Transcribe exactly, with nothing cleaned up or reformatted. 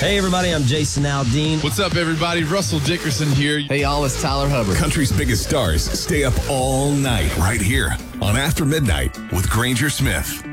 Hey, everybody, I'm Jason Aldean. What's up, everybody? Russell Dickerson here. Hey, y'all, it's Tyler Hubbard. Country's biggest stars stay up all night right here on After Midnight with Granger Smith.